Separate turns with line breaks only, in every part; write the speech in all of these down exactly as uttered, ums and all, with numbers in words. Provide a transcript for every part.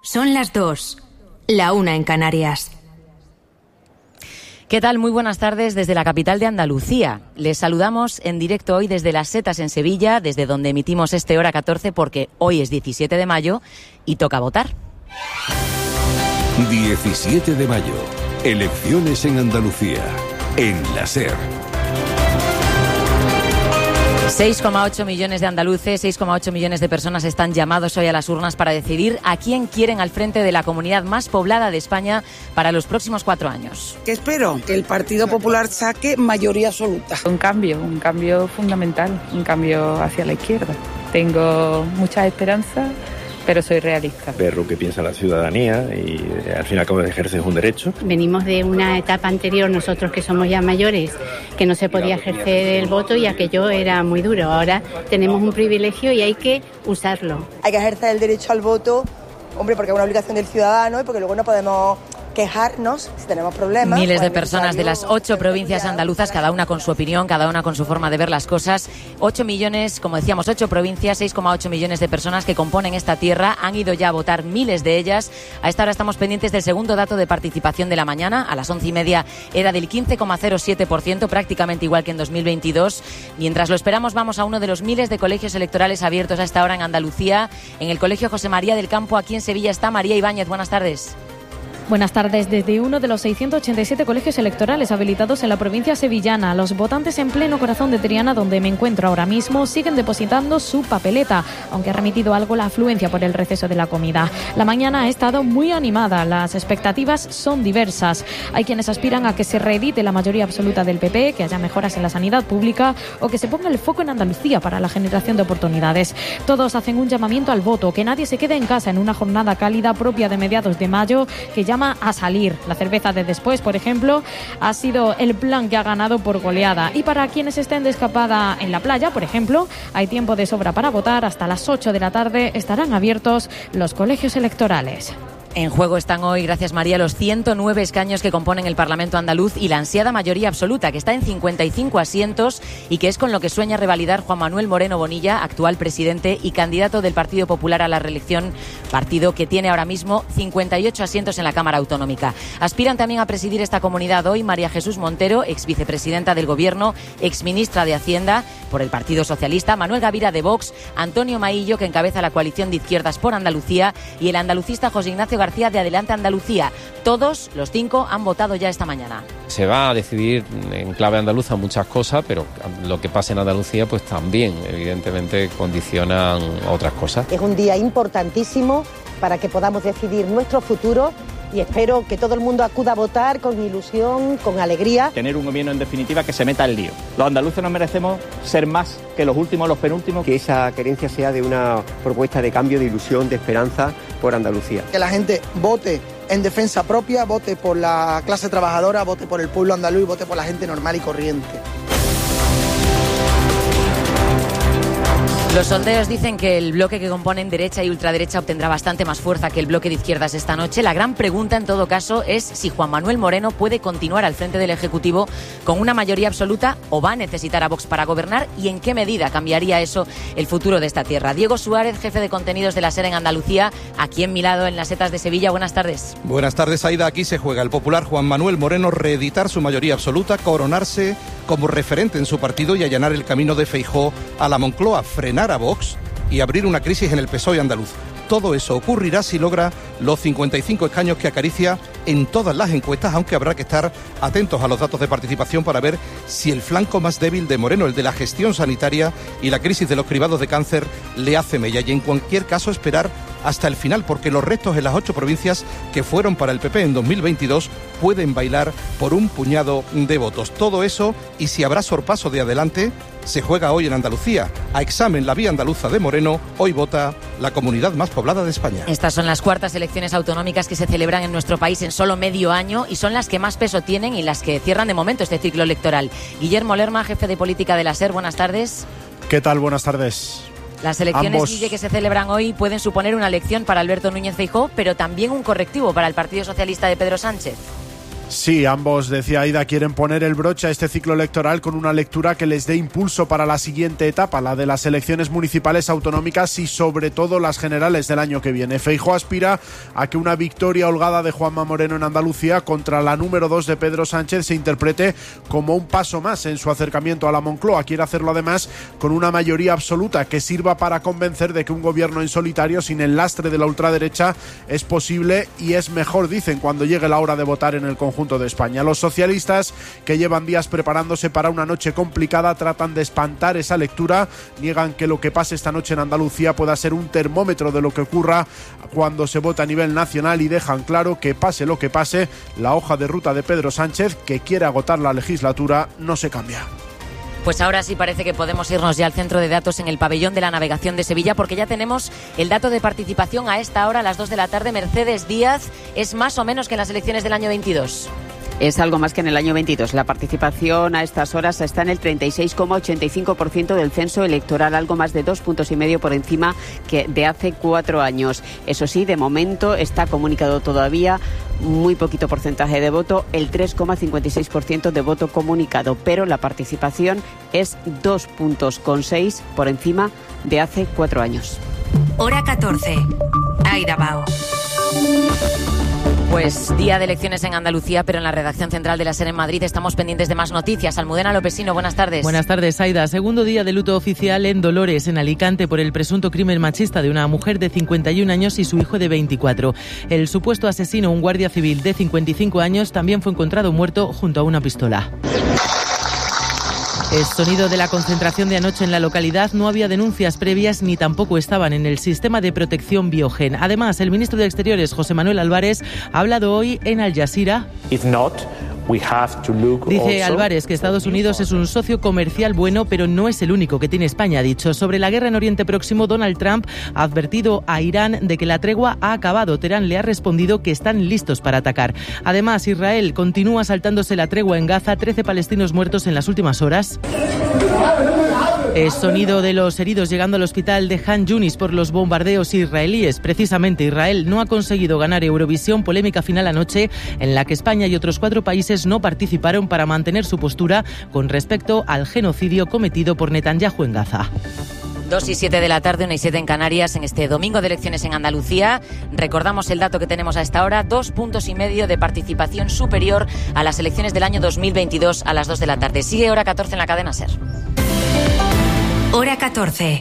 Son las dos, la una en Canarias.
¿Qué tal? Muy buenas tardes desde la capital de Andalucía. Les saludamos en directo hoy desde Las Setas en Sevilla, desde donde emitimos este Hora catorce, porque hoy es diecisiete de mayo y toca votar.
diecisiete de mayo, elecciones en Andalucía, en la SER.
seis coma ocho millones de andaluces, seis coma ocho millones de personas están llamados hoy a las urnas para decidir a quién quieren al frente de la comunidad más poblada de España para los próximos cuatro años.
¿Qué espero? Que el Partido Popular saque mayoría absoluta.
Un cambio, un cambio fundamental, un cambio hacia la izquierda. Tengo muchas esperanzas, pero soy realista.
Ver lo que piensa la ciudadanía y al fin y al cabo ejercer un derecho.
Venimos de una etapa anterior, nosotros que somos ya mayores, que no se podía ejercer el voto y aquello era muy duro. Ahora tenemos un privilegio y hay que usarlo.
Hay que ejercer el derecho al voto, hombre, porque es una obligación del ciudadano y porque luego no podemos quejarnos si tenemos problemas.
Miles de
pues
personas de las ocho provincias andaluzas, cada una con su opinión, cada una con su forma de ver las cosas. Ocho millones, como decíamos, ocho provincias, seis coma ocho millones de personas que componen esta tierra. Han ido ya a votar miles de ellas. A esta hora estamos pendientes del segundo dato de participación de la mañana. A las once y media era del quince coma cero siete por ciento, prácticamente igual que en dos mil veintidós. Mientras lo esperamos, vamos a uno de los miles de colegios electorales abiertos a esta hora en Andalucía. En el Colegio José María del Campo, aquí en Sevilla, está María Ibáñez. Buenas tardes.
Buenas tardes. Desde uno de los seiscientos ochenta y siete colegios electorales habilitados en la provincia sevillana, los votantes en pleno corazón de Triana, donde me encuentro ahora mismo, siguen depositando su papeleta, aunque ha remitido algo la afluencia por el receso de la comida. La mañana ha estado muy animada, las expectativas son diversas. Hay quienes aspiran a que se reedite la mayoría absoluta del P P, que haya mejoras en la sanidad pública o que se ponga el foco en Andalucía para la generación de oportunidades. Todos hacen un llamamiento al voto, que nadie se quede en casa en una jornada cálida propia de mediados de mayo, que ya a salir. La cerveza de después, por ejemplo, ha sido el plan que ha ganado por goleada. Y para quienes estén de escapada en la playa, por ejemplo, hay tiempo de sobra para votar. Hasta las ocho de la tarde estarán abiertos los colegios electorales.
En juego están hoy, gracias María, los ciento nueve escaños que componen el Parlamento andaluz y la ansiada mayoría absoluta, que está en cincuenta y cinco asientos y que es con lo que sueña revalidar Juan Manuel Moreno Bonilla, actual presidente y candidato del Partido Popular a la reelección, partido que tiene ahora mismo cincuenta y ocho asientos en la Cámara Autonómica. Aspiran también a presidir esta comunidad hoy María Jesús Montero, ex vicepresidenta del Gobierno, ex ministra de Hacienda por el Partido Socialista, Manuel Gavira de Vox, Antonio Maillo, que encabeza la coalición de izquierdas por Andalucía, y el andalucista José Ignacio García de Adelante Andalucía. Todos, los cinco, han votado ya esta mañana.
Se va a decidir en clave andaluza muchas cosas, pero lo que pasa en Andalucía pues también evidentemente condicionan otras cosas.
Es un día importantísimo para que podamos decidir nuestro futuro y espero que todo el mundo acuda a votar con ilusión, con alegría.
Tener un gobierno en definitiva que se meta el lío. Los andaluces nos merecemos ser más que los últimos, los penúltimos.
Que esa querencia sea de una propuesta de cambio, de ilusión, de esperanza por Andalucía.
Que la gente vote en defensa propia, vote por la clase trabajadora, vote por el pueblo andaluz y vote por la gente normal y corriente.
Los sondeos dicen que el bloque que componen derecha y ultraderecha obtendrá bastante más fuerza que el bloque de izquierdas esta noche. La gran pregunta, en todo caso, es si Juan Manuel Moreno puede continuar al frente del Ejecutivo con una mayoría absoluta o va a necesitar a Vox para gobernar y en qué medida cambiaría eso el futuro de esta tierra. Diego Suárez, jefe de contenidos de la SER en Andalucía, aquí en mi lado, en Las Setas de Sevilla. Buenas tardes.
Buenas tardes, Aida. Aquí se juega el popular Juan Manuel Moreno reeditar su mayoría absoluta, coronarse como referente en su partido y allanar el camino de Feijóo a la Moncloa, frenar a Vox y abrir una crisis en el P S O E andaluz. Todo eso ocurrirá si logra los cincuenta y cinco escaños que acaricia en todas las encuestas, aunque habrá que estar atentos a los datos de participación para ver si el flanco más débil de Moreno, el de la gestión sanitaria y la crisis de los cribados de cáncer, le hace mella. Y en cualquier caso esperar hasta el final, porque los restos en las ocho provincias que fueron para el P P en dos mil veintidós pueden bailar por un puñado de votos. Todo eso, y si habrá sorpaso de adelante, se juega hoy en Andalucía. A examen la vía andaluza de Moreno, hoy vota la comunidad más poblada de España.
Estas son las cuartas elecciones autonómicas que se celebran en nuestro país en solo medio año y son las que más peso tienen y las que cierran de momento este ciclo electoral. Guillermo Lerma, jefe de política de la SER, buenas tardes.
¿Qué tal? Buenas tardes.
Las elecciones,
Ambos...
Guille, que se celebran hoy pueden suponer una lección para Alberto Núñez Feijóo, pero también un correctivo para el Partido Socialista de Pedro Sánchez.
Sí, ambos, decía Aida, quieren poner el broche a este ciclo electoral con una lectura que les dé impulso para la siguiente etapa, la de las elecciones municipales, autonómicas y sobre todo las generales del año que viene. Feijóo aspira a que una victoria holgada de Juanma Moreno en Andalucía contra la número dos de Pedro Sánchez se interprete como un paso más en su acercamiento a la Moncloa. Quiere hacerlo además con una mayoría absoluta que sirva para convencer de que un gobierno en solitario sin el lastre de la ultraderecha es posible y es mejor, dicen, cuando llegue la hora de votar en el conjunto de España. Los socialistas, que llevan días preparándose para una noche complicada, tratan de espantar esa lectura, niegan que lo que pase esta noche en Andalucía pueda ser un termómetro de lo que ocurra cuando se vota a nivel nacional y dejan claro que pase lo que pase, la hoja de ruta de Pedro Sánchez, que quiere agotar la legislatura, no se cambia.
Pues ahora sí parece que podemos irnos ya al centro de datos en el pabellón de la navegación de Sevilla, porque ya tenemos el dato de participación a esta hora, a las dos de la tarde. Mercedes Díaz, ¿es más o menos que en las elecciones del año veintidós?
Es algo más que en el año veintidós. La participación a estas horas está en el treinta y seis coma ochenta y cinco por ciento del censo electoral, algo más de dos puntos y medio por encima que de hace cuatro años. Eso sí, de momento está comunicado todavía muy poquito porcentaje de voto, el tres coma cincuenta y seis por ciento de voto comunicado, pero la participación es dos puntos con seis por encima de hace cuatro años.
Hora catorce. Aida Bao.
Pues día de elecciones en Andalucía, pero en la redacción central de la SER en Madrid estamos pendientes de más noticias. Almudena Lopesino, buenas tardes.
Buenas tardes, Aida. Segundo día de luto oficial en Dolores, en Alicante, por el presunto crimen machista de una mujer de cincuenta y un años y su hijo de veinticuatro. El supuesto asesino, un guardia civil de cincuenta y cinco años, también fue encontrado muerto junto a una pistola. El sonido de la concentración de anoche en la localidad. No había denuncias previas ni tampoco estaban en el sistema de protección Biogen. Además, el ministro de Exteriores, José Manuel Álvarez, ha hablado hoy en Al Jazeera.
If not, we have to look
Dice
also...
Álvarez que Estados Unidos es un socio comercial bueno, pero no es el único que tiene España, ha dicho. Sobre la guerra en Oriente Próximo, Donald Trump ha advertido a Irán de que la tregua ha acabado. Teherán le ha respondido que están listos para atacar. Además, Israel continúa saltándose la tregua en Gaza, trece palestinos muertos en las últimas horas. El sonido de los heridos llegando al hospital de Han Yunis por los bombardeos israelíes. Precisamente Israel no ha conseguido ganar Eurovisión, polémica final anoche en la que España y otros cuatro países no participaron para mantener su postura con respecto al genocidio cometido por Netanyahu en Gaza.
Dos y siete de la tarde, una y siete en Canarias, en este domingo de elecciones en Andalucía. Recordamos el dato que tenemos a esta hora, dos puntos y medio de participación superior a las elecciones del año dos mil veintidós a las dos de la tarde. Sigue hora catorce en la cadena SER.
Hora catorce.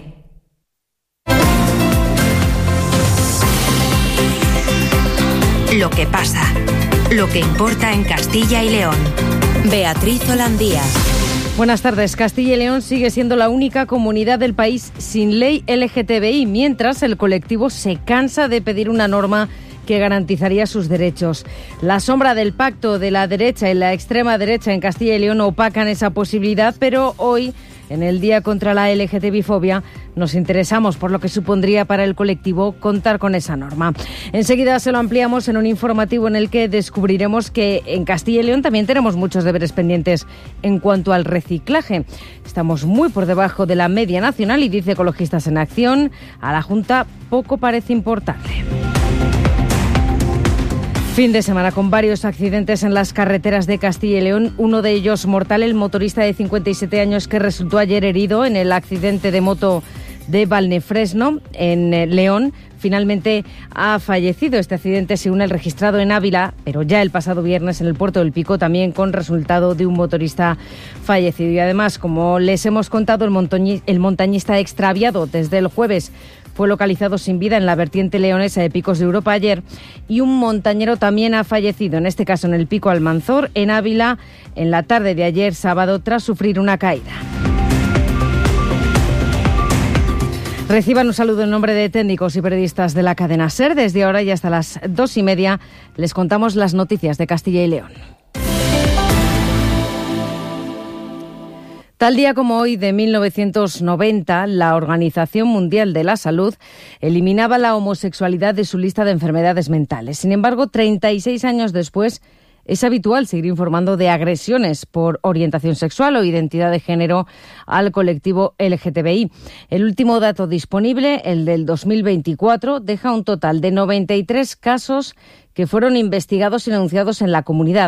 Lo que pasa, lo que importa en Castilla y León. Beatriz Holandía.
Buenas tardes. Castilla y León sigue siendo la única comunidad del país sin ley L G T B I, mientras el colectivo se cansa de pedir una norma que garantizaría sus derechos. La sombra del pacto de la derecha y la extrema derecha en Castilla y León opacan esa posibilidad, pero hoy, en el Día contra la L G T B I fobia, nos interesamos por lo que supondría para el colectivo contar con esa norma. Enseguida se lo ampliamos en un informativo en el que descubriremos que en Castilla y León también tenemos muchos deberes pendientes en cuanto al reciclaje. Estamos muy por debajo de la media nacional y, dice Ecologistas en Acción, a la Junta poco parece importarle. Fin de semana con varios accidentes en las carreteras de Castilla y León, uno de ellos mortal. El motorista de cincuenta y siete años que resultó ayer herido en el accidente de moto de Valnefresno, en León, finalmente ha fallecido. Este accidente se une al registrado en Ávila, pero ya el pasado viernes en el Puerto del Pico, también con resultado de un motorista fallecido. Y además, como les hemos contado, el, montañi- el montañista extraviado desde el jueves fue localizado sin vida en la vertiente leonesa de Picos de Europa ayer, y un montañero también ha fallecido, en este caso en el Pico Almanzor, en Ávila, en la tarde de ayer sábado, tras sufrir una caída. Reciban un saludo en nombre de técnicos y periodistas de la cadena SER. Desde ahora y hasta las dos y media les contamos las noticias de Castilla y León. Tal día como hoy de mil novecientos noventa, la Organización Mundial de la Salud eliminaba la homosexualidad de su lista de enfermedades mentales. Sin embargo, treinta y seis años después, es habitual seguir informando de agresiones por orientación sexual o identidad de género al colectivo L G T B I. El último dato disponible, el del dos mil veinticuatro, deja un total de noventa y tres casos que fueron investigados y denunciados en la comunidad.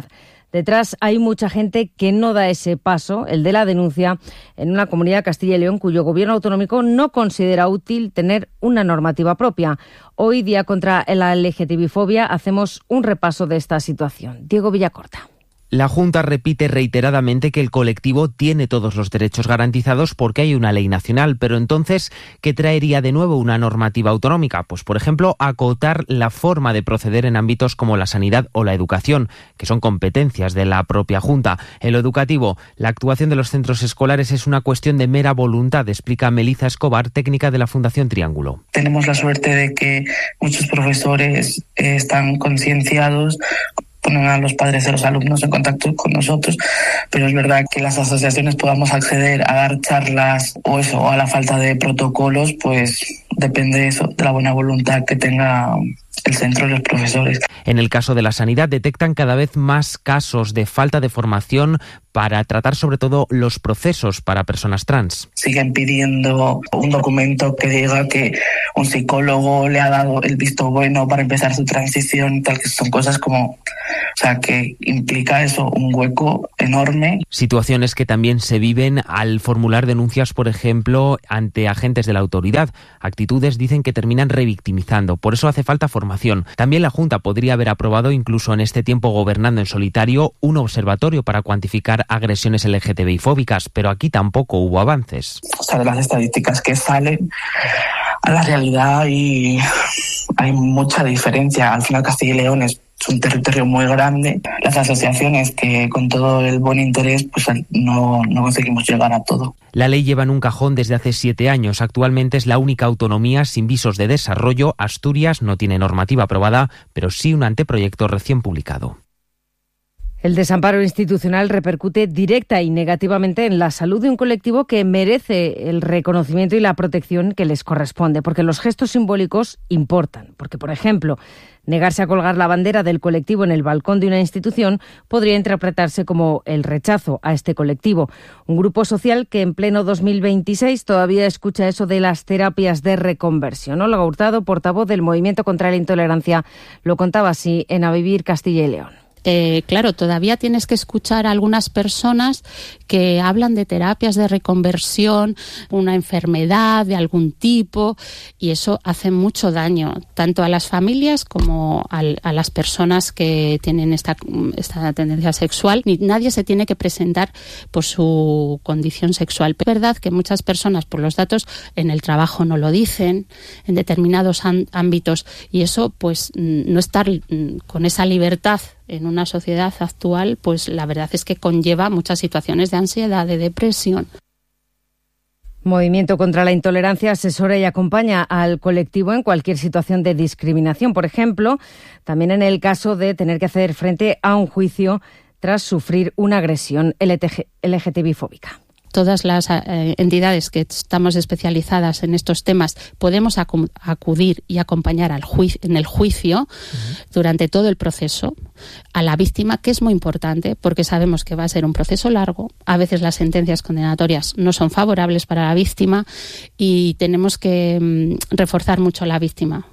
Detrás hay mucha gente que no da ese paso, el de la denuncia, en una comunidad de Castilla y León cuyo gobierno autonómico no considera útil tener una normativa propia. Hoy, Día contra la L G T B fobia, hacemos un repaso de esta situación. Diego Villacorta.
La Junta repite reiteradamente que el colectivo tiene todos los derechos garantizados porque hay una ley nacional, pero entonces, ¿qué traería de nuevo una normativa autonómica? Pues, por ejemplo, acotar la forma de proceder en ámbitos como la sanidad o la educación, que son competencias de la propia Junta. En lo educativo, la actuación de los centros escolares es una cuestión de mera voluntad, explica Melissa Escobar, técnica de la Fundación Triángulo.
Tenemos la suerte de que muchos profesores eh, están concienciados, ponen a los padres de los alumnos en contacto con nosotros, pero es verdad que las asociaciones podamos acceder a dar charlas o eso, o a la falta de protocolos, pues depende de eso, de la buena voluntad que tenga el centro y los profesores.
En el caso de la sanidad, detectan cada vez más casos de falta de formación para tratar sobre todo los procesos para personas trans.
Siguen pidiendo un documento que diga que un psicólogo le ha dado el visto bueno para empezar su transición, tal, que son cosas como, o sea, que implica eso, un hueco enorme.
Situaciones que también se viven al formular denuncias, por ejemplo, ante agentes de la autoridad. Actitudes, dicen, que terminan revictimizando. Por eso hace falta formación. También la Junta podría haber aprobado, incluso en este tiempo gobernando en solitario, un observatorio para cuantificar agresiones L G T B I fóbicas, pero aquí tampoco hubo avances.
O sea, de las estadísticas que salen a la realidad y hay mucha diferencia. Al final Castilla y León es un territorio muy grande. Las asociaciones que con todo el buen interés pues no, no conseguimos llegar a todo.
La ley lleva en un cajón desde hace siete años. Actualmente es la única autonomía sin visos de desarrollo. Asturias no tiene normativa aprobada, pero sí un anteproyecto recién publicado.
El desamparo institucional repercute directa y negativamente en la salud de un colectivo que merece el reconocimiento y la protección que les corresponde, porque los gestos simbólicos importan. Porque, por ejemplo, negarse a colgar la bandera del colectivo en el balcón de una institución podría interpretarse como el rechazo a este colectivo. Un grupo social que en pleno dos mil veintiséis todavía escucha eso de las terapias de reconversión. Olga Hurtado, portavoz del Movimiento contra la Intolerancia, lo contaba así en A Vivir Castilla y León.
Eh, claro, todavía tienes que escuchar a algunas personas que hablan de terapias de reconversión, una enfermedad de algún tipo, y eso hace mucho daño, tanto a las familias como a, a las personas que tienen esta, esta tendencia sexual. Ni nadie se tiene que presentar por su condición sexual. Es verdad que muchas personas, por los datos, en el trabajo no lo dicen, en determinados ámbitos, y eso, pues, no estar con esa libertad en una sociedad actual, pues la verdad es que conlleva muchas situaciones de ansiedad, de depresión.
Movimiento contra la Intolerancia asesora y acompaña al colectivo en cualquier situación de discriminación. Por ejemplo, también en el caso de tener que hacer frente a un juicio tras sufrir una agresión L G T B I fóbica.
Todas las eh, entidades que estamos especializadas en estos temas podemos acu- acudir y acompañar al juicio, en el juicio uh-huh. durante todo el proceso a la víctima, que es muy importante porque sabemos que va a ser un proceso largo. A veces las sentencias condenatorias no son favorables para la víctima y tenemos que mm, reforzar mucho a la víctima.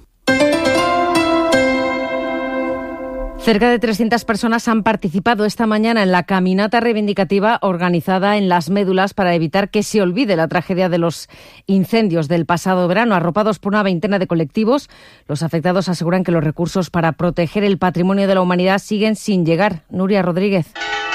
Cerca de trescientas personas han participado esta mañana en la caminata reivindicativa organizada en Las Médulas para evitar que se olvide la tragedia de los incendios del pasado verano. Arropados por una veintena de colectivos, los afectados aseguran que los recursos para proteger el patrimonio de la humanidad siguen sin llegar. Nuria Rodríguez.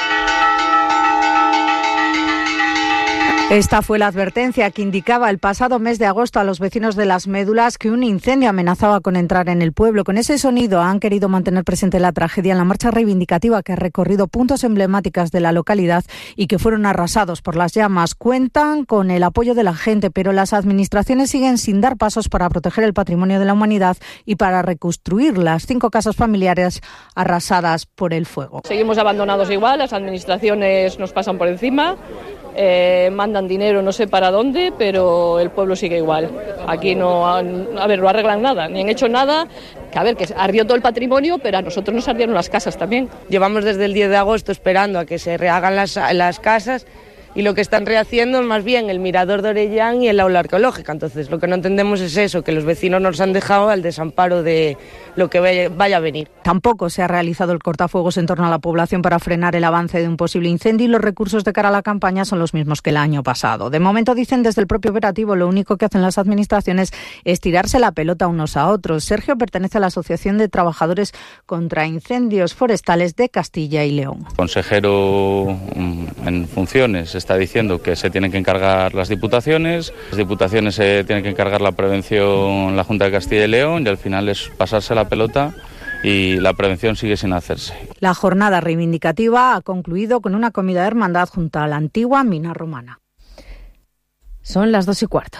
Esta fue la advertencia que indicaba el pasado mes de agosto a los vecinos de Las Médulas que un incendio amenazaba con entrar en el pueblo. Con ese sonido han querido mantener presente la tragedia en la marcha reivindicativa que ha recorrido puntos emblemáticos de la localidad y que fueron arrasados por las llamas. Cuentan con el apoyo de la gente, pero las administraciones siguen sin dar pasos para proteger el patrimonio de la humanidad y para reconstruir las cinco casas familiares arrasadas por el fuego.
Seguimos abandonados igual, las administraciones nos pasan por encima. Eh, mandan dinero no sé para dónde, pero el pueblo sigue igual. Aquí no, a ver, no arreglan nada, ni han hecho nada. Que a ver, que ardió todo el patrimonio, pero a nosotros nos ardieron las casas también.
Llevamos desde el diez de agosto esperando a que se rehagan las, las casas y lo que están rehaciendo es más bien el mirador de Orellán y el aula arqueológica. Entonces lo que no entendemos es eso, que los vecinos nos han dejado al desamparo de lo que vaya a venir.
Tampoco se ha realizado el cortafuegos en torno a la población para frenar el avance de un posible incendio y los recursos de cara a la campaña son los mismos que el año pasado. De momento, dicen desde el propio operativo, lo único que hacen las administraciones es tirarse la pelota unos a otros. Sergio pertenece a la Asociación de Trabajadores contra Incendios Forestales de Castilla y León.
El consejero en funciones está diciendo que se tienen que encargar las diputaciones, las diputaciones se tienen que encargar la prevención la Junta de Castilla y León y al final es pasarse la pelota y la prevención sigue sin hacerse.
La jornada reivindicativa ha concluido con una comida de hermandad junto a la antigua mina romana.
Son las dos y cuarto.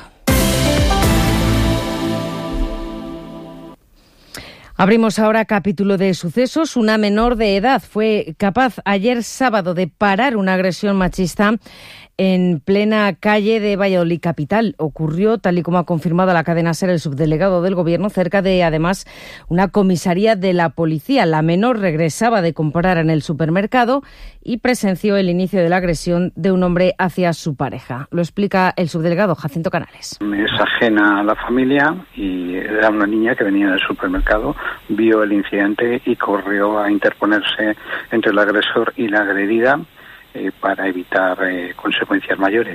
Abrimos ahora capítulo de sucesos. Una menor de edad fue capaz ayer sábado de parar una agresión machista en plena calle de Valladolid capital. Ocurrió, tal y como ha confirmado la cadena SER el subdelegado del Gobierno, cerca de, además, una comisaría de la policía. La menor regresaba de comprar en el supermercado y presenció el inicio de la agresión de un hombre hacia su pareja. Lo explica el subdelegado Jacinto Canales.
Es ajena a la familia y era una niña que venía del supermercado, vio el incidente y corrió a interponerse entre el agresor y la agredida eh, para evitar eh, consecuencias mayores.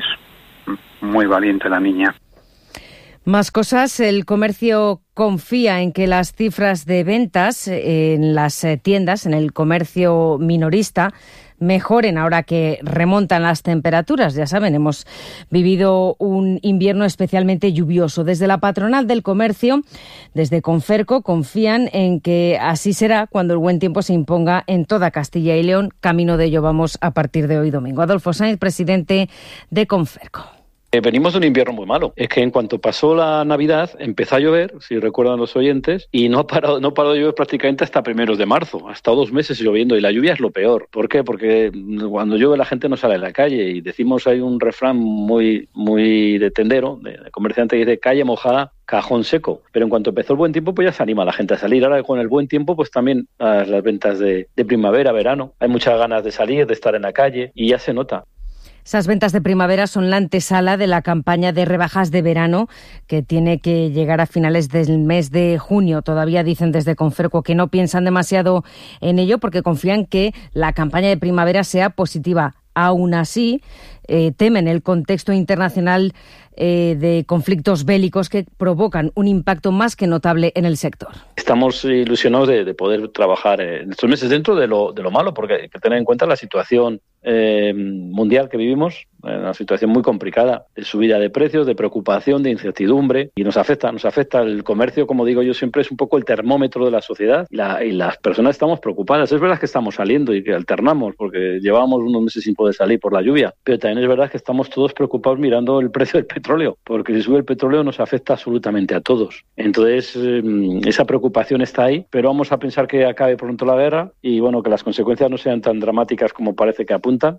Muy valiente la niña.
Más cosas. El comercio confía en que las cifras de ventas en las tiendas, en el comercio minorista, mejoren ahora que remontan las temperaturas. Ya saben, hemos vivido un invierno especialmente lluvioso. Desde la patronal del comercio, desde Conferco, confían en que así será cuando el buen tiempo se imponga en toda Castilla y León. Camino de ello vamos a partir de hoy domingo. Adolfo Sainz, presidente de Conferco.
Venimos de un invierno muy malo. Es que en cuanto pasó la Navidad empezó a llover, si recuerdan los oyentes, y no ha parado, no paró de llover prácticamente hasta primeros de marzo. Ha estado dos meses lloviendo y la lluvia es lo peor. ¿Por qué? Porque cuando llueve la gente no sale a la calle y decimos, hay un refrán muy, muy de tendero, de, de comerciante, que dice calle mojada, cajón seco. Pero en cuanto empezó el buen tiempo, pues ya se anima a la gente a salir. Ahora con el buen tiempo, pues también las, las ventas de, de primavera, verano. Hay muchas ganas de salir, de estar en la calle y ya se nota.
Esas ventas de primavera son la antesala de la campaña de rebajas de verano que tiene que llegar a finales del mes de junio. Todavía dicen desde Conferco que no piensan demasiado en ello porque confían que la campaña de primavera sea positiva. Aún así, eh, temen el contexto internacional eh, de conflictos bélicos que provocan un impacto más que notable en el sector.
Estamos ilusionados de, de poder trabajar en estos meses dentro de lo, de lo malo, porque hay que tener en cuenta la situación eh, mundial que vivimos, una situación muy complicada, de subida de precios, de preocupación, de incertidumbre, y nos afecta, nos afecta el comercio, como digo yo siempre, es un poco el termómetro de la sociedad, y, la, y las personas estamos preocupadas. Es verdad que estamos saliendo y que alternamos, porque llevábamos unos meses sin poder salir por la lluvia, pero también es verdad que estamos todos preocupados mirando el precio del petróleo, porque si sube el petróleo nos afecta absolutamente a todos. Entonces, eh, esa preocupación está ahí, pero vamos a pensar que acabe pronto la guerra y bueno, que las consecuencias no sean tan dramáticas como parece que apuntan.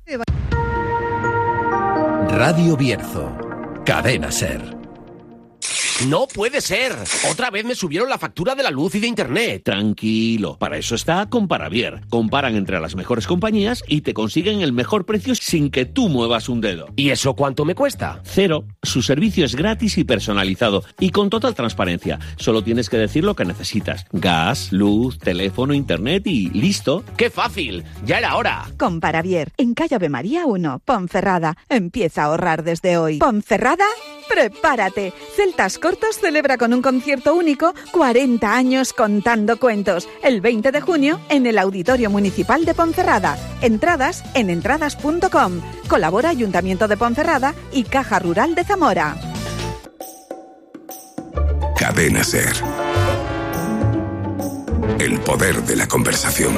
Radio Bierzo, Cadena SER.
¡No puede ser! Otra vez me subieron la factura de la luz y de internet.
Tranquilo, para eso está Comparavier. Comparan entre las mejores compañías y te consiguen el mejor precio sin que tú muevas un dedo.
¿Y eso cuánto me cuesta?
Cero. Su servicio es gratis y personalizado y con total transparencia. Solo tienes que decir lo que necesitas. Gas, luz, teléfono, internet y listo.
¡Qué fácil! ¡Ya era hora!
Comparavier, en calle Ave María uno, Ponferrada. Empieza a ahorrar desde hoy. ¿Ponferrada? ¡Prepárate! Celtas Cortos celebra con un concierto único cuarenta años contando cuentos. El veinte de junio en el Auditorio Municipal de Ponferrada. Entradas en entradas punto com. Colabora Ayuntamiento de Ponferrada y Caja Rural de Zamora.
Cadena SER. El poder de la conversación.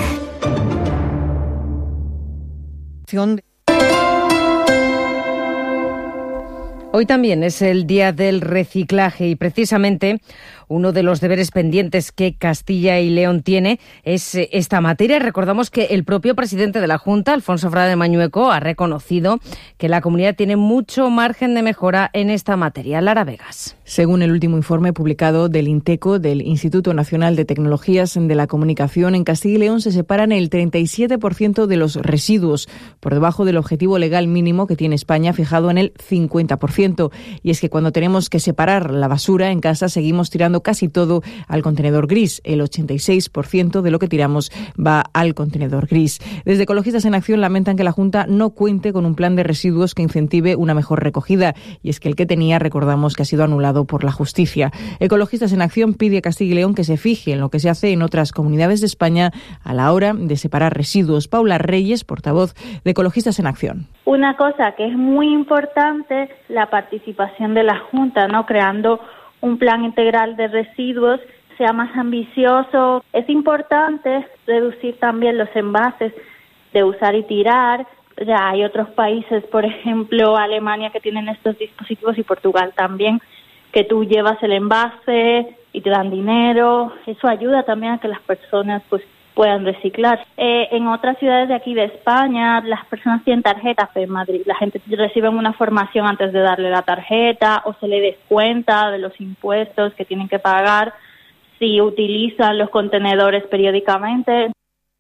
Hoy también es el Día del Reciclaje y precisamente uno de los deberes pendientes que Castilla y León tiene es esta materia. Recordamos que el propio presidente de la Junta, Alfonso Frade Mañueco, ha reconocido que la comunidad tiene mucho margen de mejora en esta materia. Lara Vegas.
Según el último informe publicado del INTECO, del Instituto Nacional de Tecnologías de la Comunicación, en Castilla y León se separan el treinta y siete por ciento de los residuos, por debajo del objetivo legal mínimo que tiene España, fijado en el cincuenta por ciento. Y es que cuando tenemos que separar la basura en casa, seguimos tirando yendo casi todo al contenedor gris. El ochenta y seis por ciento de lo que tiramos va al contenedor gris. Desde Ecologistas en Acción lamentan que la Junta no cuente con un plan de residuos que incentive una mejor recogida, y es que el que tenía, recordamos, que ha sido anulado por la justicia. Ecologistas en Acción pide a Castilla y León que se fije en lo que se hace en otras comunidades de España a la hora de separar residuos. Paula Reyes, portavoz de Ecologistas en Acción.
Una cosa que es muy importante, la participación de la Junta, ¿no? Creando un plan integral de residuos sea más ambicioso. Es importante reducir también los envases de usar y tirar. Ya hay otros países, por ejemplo, Alemania, que tienen estos dispositivos, y Portugal también, que tú llevas el envase y te dan dinero. Eso ayuda también a que las personas pues puedan reciclar. Eh, en otras ciudades de aquí de España, las personas tienen tarjetas. En Madrid la gente recibe una formación antes de darle la tarjeta, o se le descuenta de los impuestos que tienen que pagar si utilizan los contenedores periódicamente.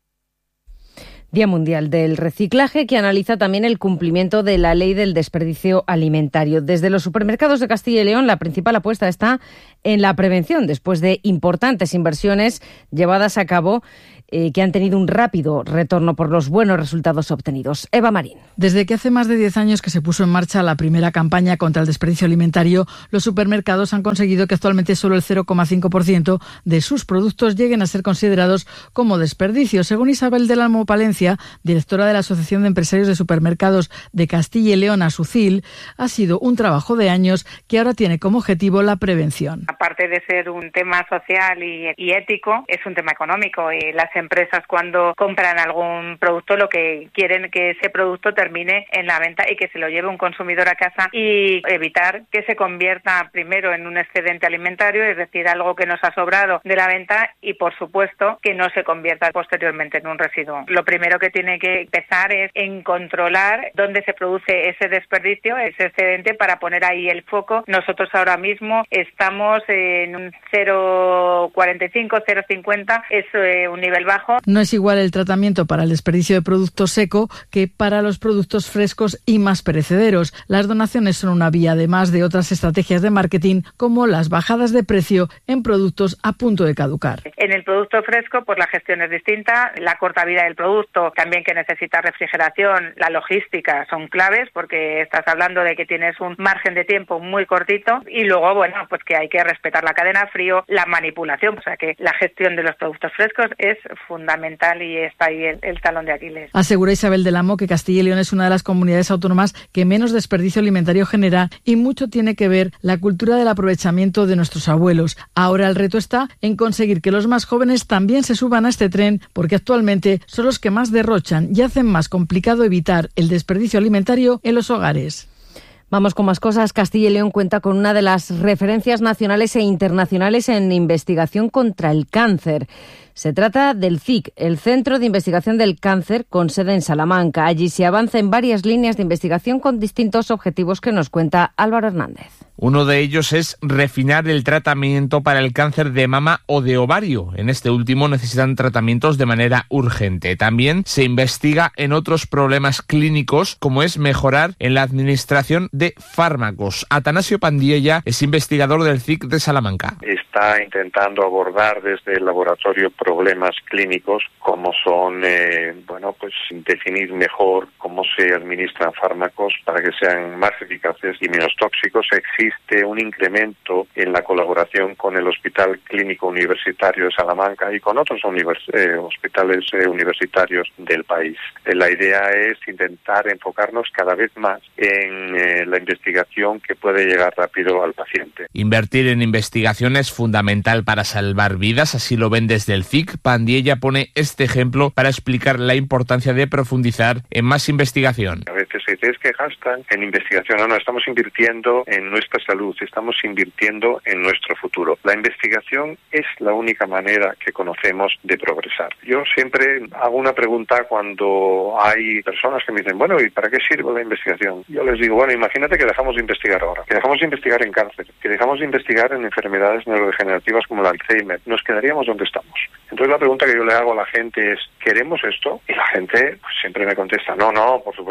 Día Mundial del Reciclaje, que analiza también el cumplimiento de la ley del desperdicio alimentario. Desde los supermercados de Castilla y León, la principal apuesta está en la prevención, después de importantes inversiones llevadas a cabo eh, que han tenido un rápido retorno por los buenos resultados obtenidos. Eva Marín.
Desde que hace más de diez años que se puso en marcha la primera campaña contra el desperdicio alimentario, los supermercados han conseguido que actualmente solo el cero coma cinco por ciento de sus productos lleguen a ser considerados como desperdicio. Según Isabel del Almo Palencia, directora de la Asociación de Empresarios de Supermercados de Castilla y León, ASUCIL, ha sido un trabajo de años que ahora tiene como objetivo la prevención.
Aparte de ser un tema social y, y ético, es un tema económico, y las empresas, cuando compran algún producto, lo que quieren es que ese producto termine en la venta y que se lo lleve un consumidor a casa, y evitar que se convierta primero en un excedente alimentario, es decir, algo que nos ha sobrado de la venta, y por supuesto que no se convierta posteriormente en un residuo. Lo primero que tiene que empezar es en controlar dónde se produce ese desperdicio, ese excedente, para poner ahí el foco. Nosotros ahora mismo estamos en un cero coma cuarenta y cinco, cero coma cincuenta, es eh, un nivel bajo.
No es igual el tratamiento para el desperdicio de producto seco que para los productos frescos y más perecederos. Las donaciones son una vía, además de otras estrategias de marketing, como las bajadas de precio en productos a punto de caducar.
En el producto fresco, pues la gestión es distinta, la corta vida del producto, también que necesita refrigeración, la logística son claves, porque estás hablando de que tienes un margen de tiempo muy cortito, y luego, bueno, pues que hay que respetar la cadena frío, la manipulación, o sea que la gestión de los productos frescos es fundamental, y está ahí el, el talón de Aquiles.
Asegura Isabel del Amo que Castilla y León es una de las comunidades autónomas que menos desperdicio alimentario genera, y mucho tiene que ver la cultura del aprovechamiento de nuestros abuelos. Ahora el reto está en conseguir que los más jóvenes también se suban a este tren, porque actualmente son los que más derrochan y hacen más complicado evitar el desperdicio alimentario en los hogares.
Vamos con más cosas. Castilla y León cuenta con una de las referencias nacionales e internacionales en investigación contra el cáncer. Se trata del C I C, el Centro de Investigación del Cáncer, con sede en Salamanca. Allí se avanza en varias líneas de investigación con distintos objetivos que nos cuenta Álvaro Hernández.
Uno de ellos es refinar el tratamiento para el cáncer de mama o de ovario. En este último necesitan tratamientos de manera urgente. También se investiga en otros problemas clínicos, como es mejorar en la administración de fármacos. Atanasio Pandiella es investigador del C I C de Salamanca.
Está intentando abordar desde el laboratorio problemas clínicos, como son, eh, bueno, pues definir mejor cómo se administran fármacos para que sean más eficaces y menos tóxicos. Existe un incremento en la colaboración con el Hospital Clínico Universitario de Salamanca y con otros univers- eh, hospitales eh, universitarios del país. Eh, la idea es intentar enfocarnos cada vez más en eh, la investigación que puede llegar rápido al paciente.
Invertir en investigación es fundamental para salvar vidas, así lo ven desde el C I C. Pandiella pone este ejemplo para explicar la importancia de profundizar en más investigación.
A veces se dice, es que gastan en investigación. No, no, estamos invirtiendo en nuestra salud, estamos invirtiendo en nuestro futuro. La investigación es la única manera que conocemos de progresar. Yo siempre hago una pregunta cuando hay personas que me dicen, bueno, ¿y para qué sirve la investigación? Yo les digo, bueno, imagínate que dejamos de investigar ahora, que dejamos de investigar en cáncer, que dejamos de investigar en enfermedades neurodegenerativas como el Alzheimer. Nos quedaríamos donde estamos. Entonces la pregunta que yo le hago a la gente es, ¿queremos esto? Y la gente pues, siempre me contesta, no, no, por supuesto que queremos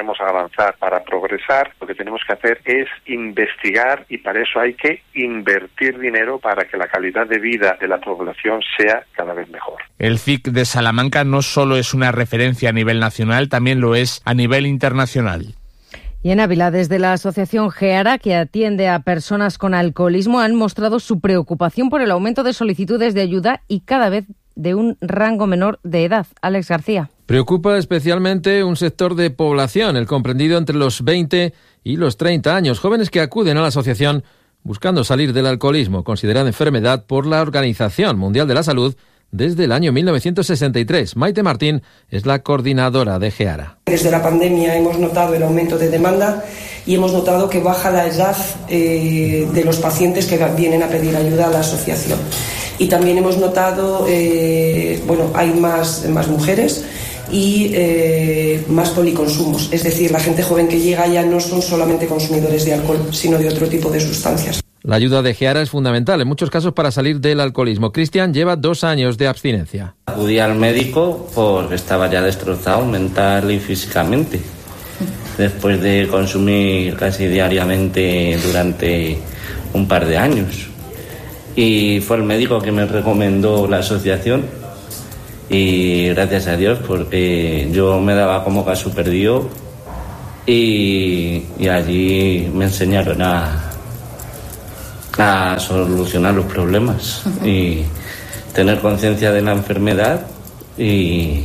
queremos avanzar, para progresar, lo que tenemos que hacer es investigar y para eso hay que invertir dinero para que la calidad de vida de la población sea cada vez mejor.
El C I C de Salamanca no solo es una referencia a nivel nacional, también lo es a nivel internacional.
Y en Ávila, desde la asociación GEARA, que atiende a personas con alcoholismo, han mostrado su preocupación por el aumento de solicitudes de ayuda y cada vez de un rango menor de edad. Alex García.
Preocupa especialmente un sector de población, el comprendido entre los veinte y los treinta años, jóvenes que acuden a la asociación buscando salir del alcoholismo, considerada enfermedad por la Organización Mundial de la Salud desde el año mil novecientos sesenta y tres. Maite Martín es la coordinadora de GEARA.
Desde la pandemia hemos notado el aumento de demanda y hemos notado que baja la edad eh, de los pacientes que vienen a pedir ayuda a la asociación. Y también hemos notado, eh, bueno, hay más, más mujeres y eh, más policonsumos. Es decir, la gente joven que llega ya no son solamente consumidores de alcohol, sino de otro tipo de sustancias.
La ayuda de GEARA es fundamental en muchos casos para salir del alcoholismo. Cristian lleva dos años de abstinencia.
Acudí al médico porque estaba ya destrozado mental y físicamente, después de consumir casi diariamente durante un par de años. Y fue el médico que me recomendó la asociación y gracias a Dios, porque yo me daba como caso perdido y, y allí me enseñaron a... a solucionar los problemas y tener conciencia de la enfermedad y,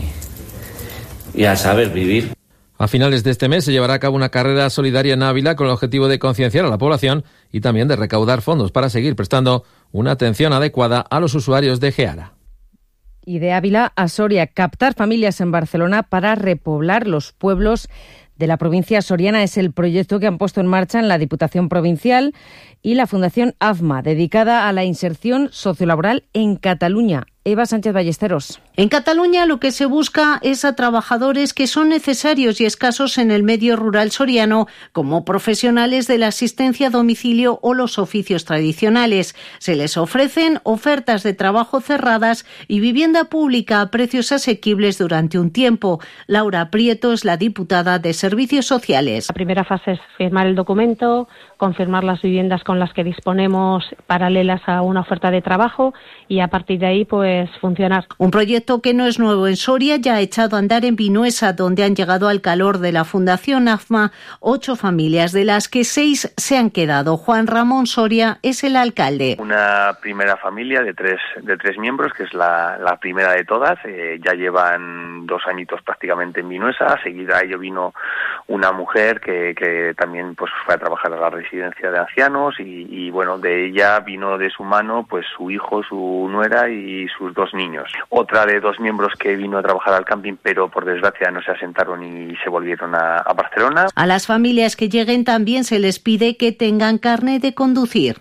y a saber vivir.
A finales de este mes se llevará a cabo una carrera solidaria en Ávila con el objetivo de concienciar a la población y también de recaudar fondos para seguir prestando una atención adecuada a los usuarios de GEARA.
Y de Ávila a Soria, captar familias en Barcelona para repoblar los pueblos de la provincia soriana es el proyecto que han puesto en marcha en la Diputación Provincial y la Fundación AFMA, dedicada a la inserción sociolaboral en Cataluña. Eva Sánchez Ballesteros.
En Cataluña lo que se busca es a trabajadores que son necesarios y escasos en el medio rural soriano, como profesionales de la asistencia a domicilio o los oficios tradicionales. Se les ofrecen ofertas de trabajo cerradas y vivienda pública a precios asequibles durante un tiempo. Laura Prieto es la diputada de Servicios Sociales.
La primera fase es firmar el documento, confirmar las viviendas con las que disponemos paralelas a una oferta de trabajo y a partir de ahí pues funcionar.
Un proyecto que no es nuevo en Soria, ya ha echado a andar en Vinuesa, donde han llegado al calor de la Fundación AFMA ocho familias, de las que seis se han quedado. Juan Ramón Soria es el alcalde.
Una primera familia de tres de tres miembros, que es la, la primera de todas, eh, ya llevan dos añitos prácticamente en Vinuesa. Seguida a ello vino una mujer que, que también pues fue a trabajar a la residencia de ancianos y, y bueno, de ella vino de su mano pues su hijo, su nuera y sus dos niños. Otra de dos miembros que vino a trabajar al camping, pero por desgracia no se asentaron y se volvieron a, a Barcelona.
A las familias que lleguen también se les pide que tengan carnet de conducir.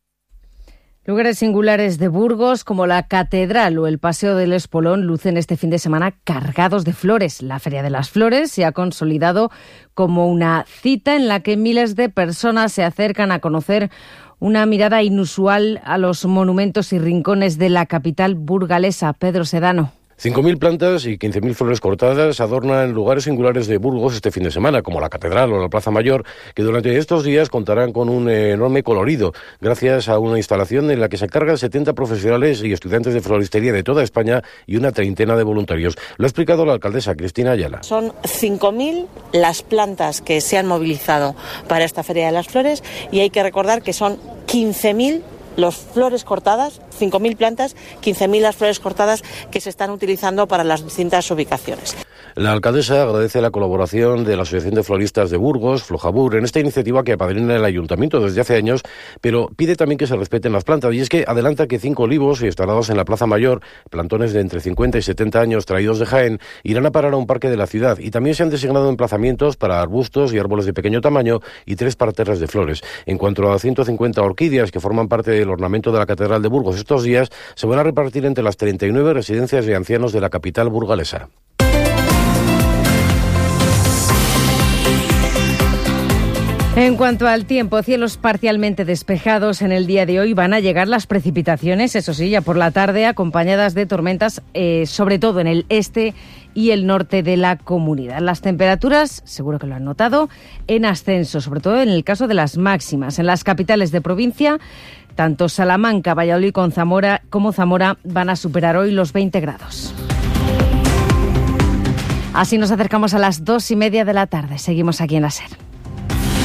Lugares singulares de Burgos, como la Catedral o el Paseo del Espolón, lucen este fin de semana cargados de flores. La Feria de las Flores se ha consolidado como una cita en la que miles de personas se acercan a conocer una mirada inusual a los monumentos y rincones de la capital burgalesa. Pedro Sedano.
cinco mil plantas y quince mil flores cortadas adornan lugares singulares de Burgos este fin de semana, como la Catedral o la Plaza Mayor, que durante estos días contarán con un enorme colorido, gracias a una instalación en la que se encargan setenta profesionales y estudiantes de floristería de toda España y una treintena de voluntarios. Lo ha explicado la alcaldesa Cristina Ayala.
Son cinco mil las plantas que se han movilizado para esta Feria de las Flores y hay que recordar que son quince mil las flores cortadas, cinco mil plantas, quince mil las flores cortadas que se están utilizando para las distintas ubicaciones.
La alcaldesa agradece la colaboración de la Asociación de Floristas de Burgos, Flojabur, en esta iniciativa que apadrina el ayuntamiento desde hace años, pero pide también que se respeten las plantas. Y es que adelanta que cinco olivos instalados en la Plaza Mayor, plantones de entre cincuenta y setenta años traídos de Jaén, irán a parar a un parque de la ciudad. Y también se han designado emplazamientos para arbustos y árboles de pequeño tamaño y tres parterres de flores. En cuanto a ciento cincuenta orquídeas que forman parte del ornamento de la Catedral de Burgos estos días, se van a repartir entre las treinta y nueve residencias de ancianos de la capital burgalesa.
En cuanto al tiempo, cielos parcialmente despejados en el día de hoy. Van a llegar las precipitaciones, eso sí, ya por la tarde, acompañadas de tormentas, eh, sobre todo en el este y el norte de la comunidad. Las temperaturas, seguro que lo han notado, en ascenso, sobre todo en el caso de las máximas. En las capitales de provincia, tanto Salamanca, Valladolid con Zamora, como Zamora van a superar hoy los veinte grados. Así nos acercamos a las dos y media de la tarde. Seguimos aquí en la SER.